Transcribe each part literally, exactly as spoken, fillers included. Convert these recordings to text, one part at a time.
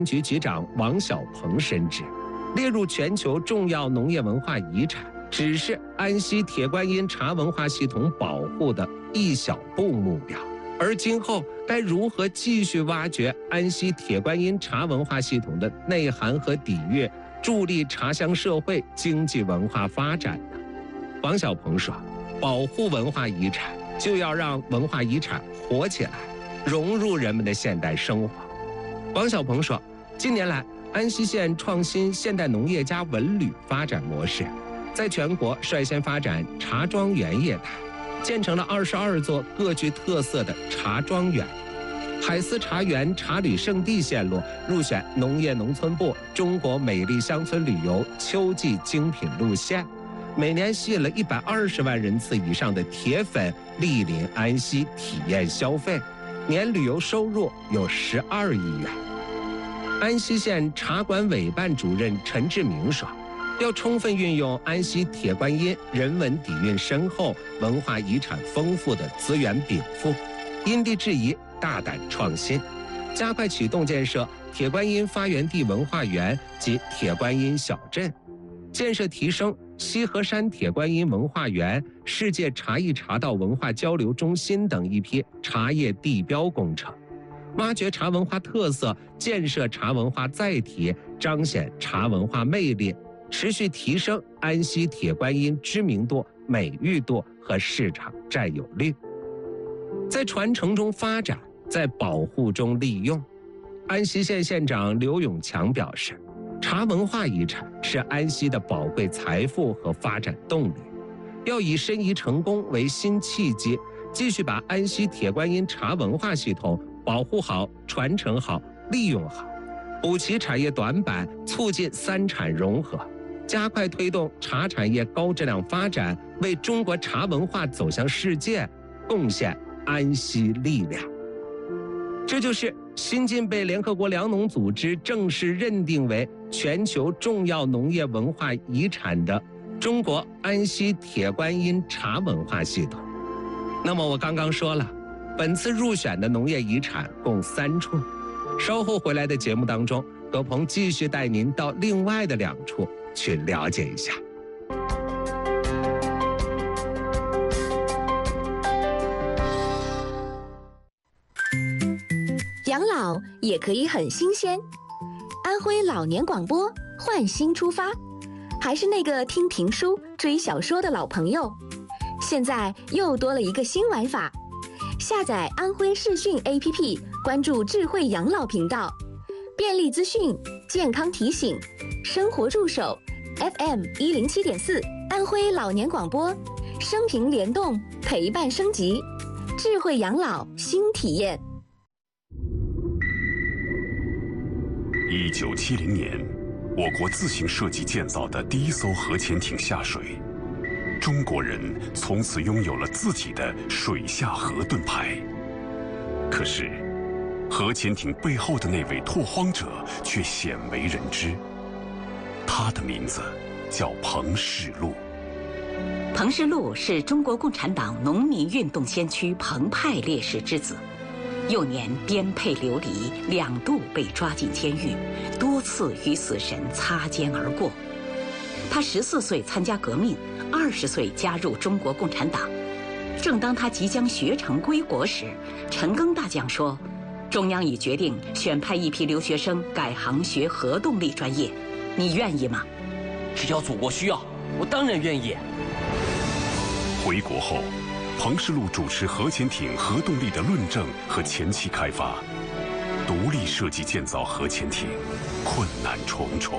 局局长王小鹏深知，列入全球重要农业文化遗产只是安溪铁观音茶文化系统保护的一小步目标，而今后该如何继续挖掘安溪铁观音茶文化系统的内涵和底蕴，助力茶乡社会经济文化发展呢？王小鹏说，保护文化遗产就要让文化遗产活起来，融入人们的现代生活。王小鹏说，近年来安溪县创新现代农业加文旅发展模式，在全国率先发展茶庄园业态，建成了二十二座各具特色的茶庄园。海丝茶园茶旅圣地线路入选农业农村部中国美丽乡村旅游秋季精品路线，每年吸引了一百二十万人次以上的铁粉莅临安溪体验消费，年旅游收入有十二亿元。安溪县茶馆委办主任陈志明说，要充分运用安溪铁观音人文底蕴深厚、文化遗产丰富的资源禀赋，因地制宜，大胆创新，加快启动建设铁观音发源地文化园及铁观音小镇，建设提升西河山铁观音文化园、世界茶艺茶道文化交流中心等一批茶叶地标工程，挖掘茶文化特色，建设茶文化载体，彰显茶文化魅力，持续提升安溪铁观音知名度、美誉度和市场占有率。在传承中发展，在保护中利用。安溪县县长刘永强表示，茶文化遗产是安溪的宝贵财富和发展动力，要以申遗成功为新契机，继续把安溪铁观音茶文化系统保护好、传承好、利用好，补齐产业短板，促进三产融合，加快推动茶产业高质量发展，为中国茶文化走向世界贡献安溪力量。这就是新近被联合国粮农组织正式认定为全球重要农业文化遗产的中国安溪铁观音茶文化系统。那么我刚刚说了，本次入选的农业遗产共三处，稍后回来的节目当中，葛鹏继续带您到另外的两处去了解一下。 养老也可以很新鲜，安徽老年广播换新出发，还是那个听评书、追小说的老朋友，现在又多了一个新玩法。下载安徽视讯 A P P， 关注智慧养老频道，便利资讯、健康提醒、生活助手 F M 一零七点四，安徽老年广播，生平联动，陪伴升级，智慧养老新体验。 一九七零年，我国自行设计建造的第一艘核潜艇下水，中国人从此拥有了自己的水下核盾牌。可是，核潜艇背后的那位拓荒者却鲜为人知，他的名字叫彭世禄。 彭世禄是中国共产党农民运动先驱彭派烈士之子。幼年颠沛流离，两度被抓进监狱，多次与死神擦肩而过。他十四岁参加革命，二十岁加入中国共产党。正当他即将学成归国时，陈赓大将说，中央已决定选派一批留学生改行学核动力专业，你愿意吗？ 只要祖国需要，我当然愿意。 回国后，彭世禄主持核潜艇核动力的论证和前期开发，独立设计建造核潜艇，困难重重。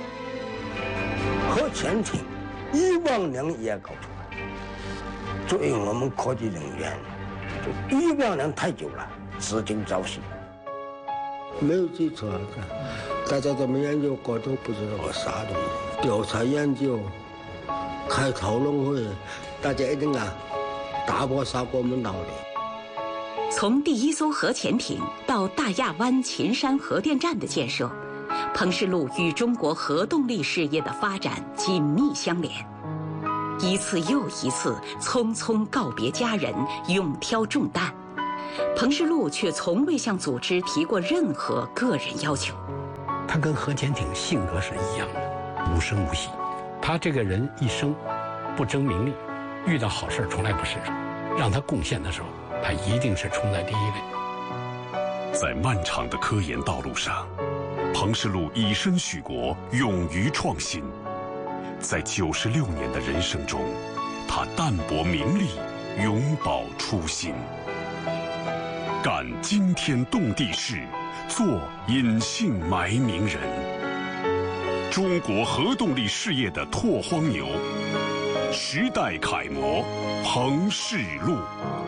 核潜艇一万年也搞出来，作为我们科技人员，就一万年太久了，至今朝夕。 没有基础啊！大家怎么研究过都不知道个啥东西。调查研究，开讨论会，大家一定啊。打破砂锅问到底。 从第一艘核潜艇到大亚湾秦山核电站的建设，彭世禄与中国核动力事业的发展紧密相连。一次又一次匆匆告别家人，勇挑重担，彭世禄却从未向组织提过任何个人要求。 他跟何潜艇性格是一样的，无声无息。他这个人一生不争名利，遇到好事从来不示弱，让他贡献的时候，他一定是冲在第一位。 在漫长的科研道路上，彭世禄以身许国，勇于创新。在九十六年的人生中，他淡泊名利，永葆初心，干惊天动地事，做隐姓埋名人。中国核动力事业的拓荒牛，时代楷模彭世禄。